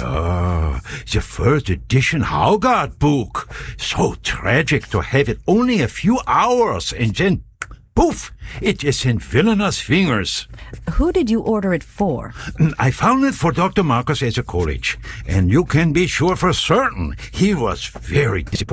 The first edition Haugaard book. So tragic to have it only a few hours and then, poof, it is in villainous fingers. Who did you order it for? I found it for Dr. Marcus as a college, and you can be sure for certain he was very disappointed.